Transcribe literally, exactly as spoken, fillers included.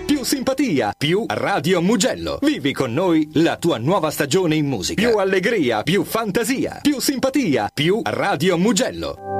più simpatia, più Radio Mugello. Vivi con noi la tua nuova stagione in musica. Più allegria, più fantasia, più simpatia, più Radio Mugello.